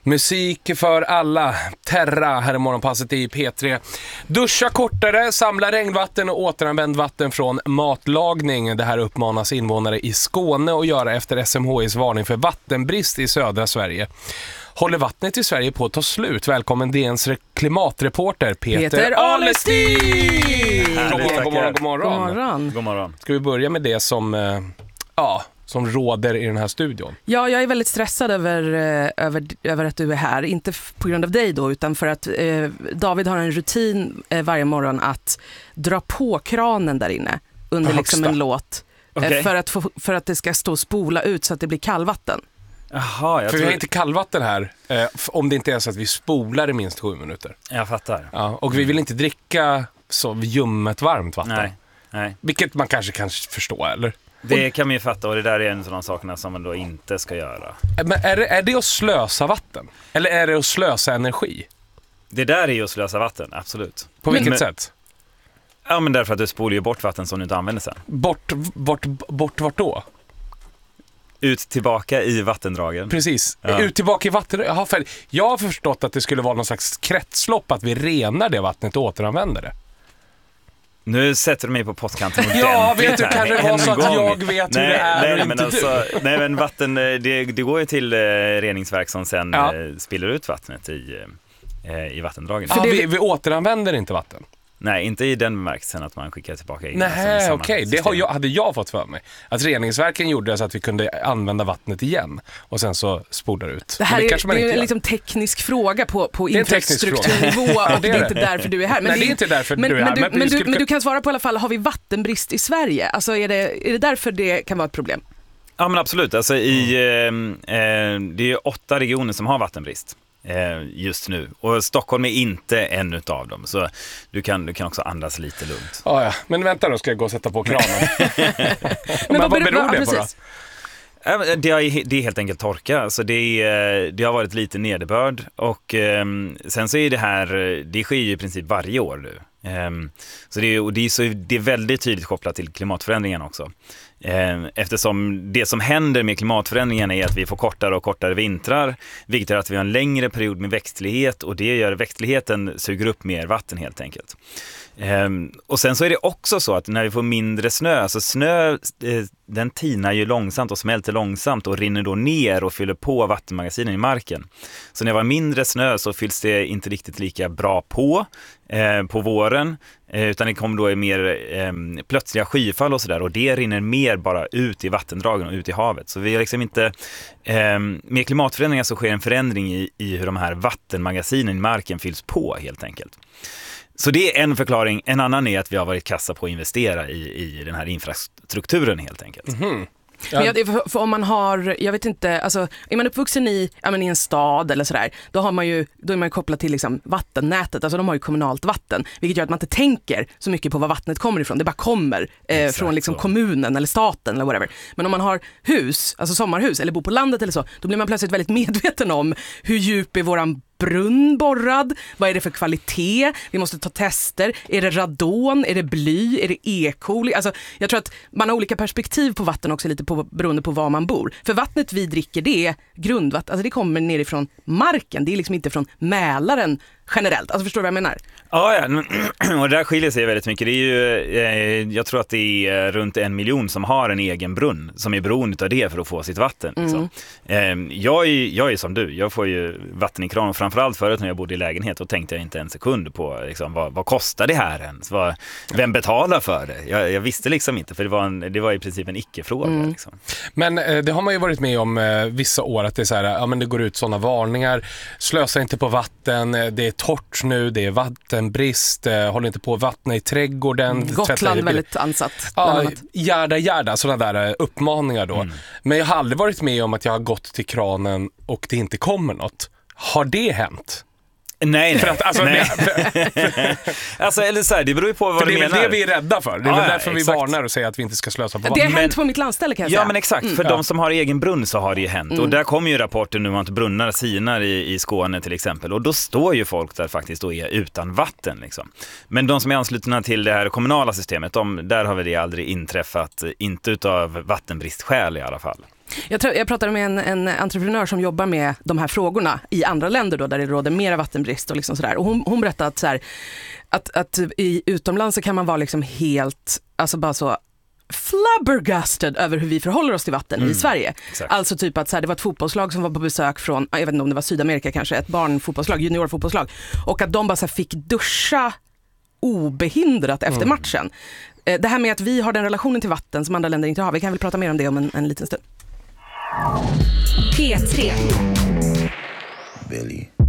Musik för alla. Terra här i morgonpasset i P3. Duscha kortare, samla regnvatten och återanvänd vatten från matlagning. Det här uppmanas invånare i Skåne att göra efter SMHIs varning för vattenbrist i södra Sverige. Håller vattnet i Sverige på att ta slut? Välkommen DNs klimatreporter Peter Alestig! God morgon. Ska vi börja med det som råder i den här studion? Ja, jag är väldigt stressad över att du är här. Inte på grund av dig då, utan för att David har en rutin varje morgon att dra på kranen där inne under liksom en låt. Okay. För att det ska stå och spola ut så att det blir kallvatten. Jaha, vi har inte kallvatten här om det inte är så att vi spolar i minst 7 minuter. Jag fattar. Ja, och vi vill inte dricka så ljummet varmt vatten. Nej. Vilket man kanske kan förstå, eller? Det kan man ju fatta, och det där är en sån sakerna som man då inte ska göra. Men är det att slösa vatten? Eller är det att slösa energi? Det där är ju att slösa vatten, absolut. På vilket sätt? Ja, men därför att du spolar ju bort vatten som du inte använder sen. Bort vart då? Ut tillbaka i vattendragen. Precis, ut tillbaka i vattendragen. Jag har förstått att det skulle vara någon slags kretslopp, att vi renar det vattnet och återanvänder det. Nu sätter du mig på pottkanten. Ja, vet du, kan det vara så att jag vet hur det är men alltså, nej, men vatten, det går ju till reningsverk som sen spiller ut vattnet i vattendragen. Ja, vi återanvänder inte vatten. Nej, inte i den bemärkelsen att man skickar tillbaka in. Nej, okej. Det hade jag fått för mig. Att reningsverken gjorde så att vi kunde använda vattnet igen och sen så spolar ut. Det här är en liksom teknisk fråga på infrastrukturnivå och det är inte därför du är här. Nej, det är inte därför du är här. Men du kan svara på i alla fall, har vi vattenbrist i Sverige? Alltså är det därför det kan vara ett problem? Ja, men absolut. Alltså det är 8 regioner som har vattenbrist just nu, och Stockholm är inte en utav dem, så du kan också andas lite lugnt. Ja, men vänta då, ska jag gå och sätta på kranen. men vad beror det på då? Det är helt enkelt torka, så det har varit lite nederbörd, och sen så är det sker ju i princip varje år nu. Så det är väldigt tydligt kopplat till klimatförändringarna också. Eftersom det som händer med klimatförändringarna är att vi får kortare och kortare vintrar, vilket gör att vi har en längre period med växtlighet, och det gör växtligheten suger upp mer vatten helt enkelt. Och sen så är det också så att när vi får mindre snö, alltså snö den tinar ju långsamt och smälter långsamt och rinner då ner och fyller på vattenmagasinen i marken. Så när det var mindre snö så fylls det inte riktigt lika bra på våren, utan det kommer då mer plötsliga skyfall och sådär, och det rinner mer bara ut i vattendragen och ut i havet. Så vi är liksom inte med klimatförändringar så sker en förändring i hur de här vattenmagasinen i marken fylls på helt enkelt. Så det är en förklaring. En annan är att vi har varit kassa på att investera i den här infrastrukturen helt enkelt. Mm-hmm. Ja. Men för om man har, jag vet inte, alltså är man uppvuxen i en stad eller sådär, då är man ju kopplad till liksom vattennätet, alltså de har ju kommunalt vatten, vilket gör att man inte tänker så mycket på var vattnet kommer ifrån, det bara kommer från liksom kommunen eller staten eller whatever. Men om man har hus, alltså sommarhus eller bor på landet eller så, då blir man plötsligt väldigt medveten om hur djup är våran brunn borrad, vad är det för kvalitet, vi måste ta tester, är det radon, är det bly, är det E. coli, alltså jag tror att man har olika perspektiv på vatten också, lite beroende på var man bor, för vattnet vi dricker, det är grundvatten, alltså det kommer nerifrån marken, det är liksom inte från Mälaren generellt, alltså förstår du vad jag menar? Ja, och det där skiljer sig väldigt mycket. Det är ju, jag tror att det är runt 1 miljon som har en egen brunn som är beroende av det för att få sitt vatten. Liksom. Jag är som du, jag får ju vatten i kran, och framförallt förut när jag bodde i lägenhet och tänkte jag inte en sekund på liksom, vad kostar det här ens? Vem betalar för det? Jag visste liksom inte, för det var i princip en icke-fråga. Liksom. Men det har man ju varit med om vissa år, att det är så här, men det går ut sådana varningar, slösa inte på vatten, det är torrt nu, det är vattenbrist, håller inte på att vattna i trädgården. Gotland väldigt ansatt. Ja, gärda, sådana där uppmaningar då. Men jag har aldrig varit med om att jag har gått till kranen och det inte kommer något. Har det hänt? Nej. För att, alltså, nej. Alltså, eller så här, det beror ju på vad du menar. Det är väl det vi är rädda för. Det är väl därför vi varnar och säger att vi inte ska slösa på vatten. Det har hänt på mitt landställe, kan jag säga. Ja, men exakt. För de som har egen brunn så har det ju hänt. Och där kommer ju rapporter nu om att brunnar sinar i Skåne till exempel. Och då står ju folk där faktiskt då är utan vatten. Liksom. Men de som är anslutna till det här kommunala systemet, där har väl det aldrig inträffat, inte utav vattenbristskäl i alla fall. Jag pratade med en entreprenör som jobbar med de här frågorna i andra länder då, där det råder mera vattenbrist och liksom sådär. Och hon berättade att, så här, att i utomlands så kan man vara liksom helt, alltså bara så flabbergasted över hur vi förhåller oss till vatten i Sverige. Exakt. Alltså typ att så här, det var ett fotbollslag som var på besök från, jag vet inte om det var Sydamerika kanske, ett barnfotbollslag, juniorfotbollslag. Och att de bara så här, fick duscha obehindrat efter matchen. Det här med att vi har den relationen till vatten som andra länder inte har. Vi kan väl prata mer om det om en liten stund. P3. Billy.